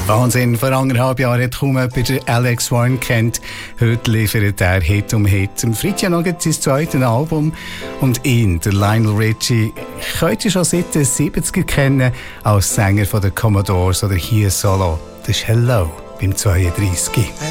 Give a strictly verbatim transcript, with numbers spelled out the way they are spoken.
Wahnsinn, vor anderthalb Jahren hat kaum jemand den Alex Warren kennt. Heute liefert er Hit um Hit. Am Freitag noch sein zweites Album. Und ihn, der Lionel Richie, könnt ihr schon seit den siebziger kennen als Sänger von den Commodores oder hier Solo. Das ist Hello beim zweiunddreißig.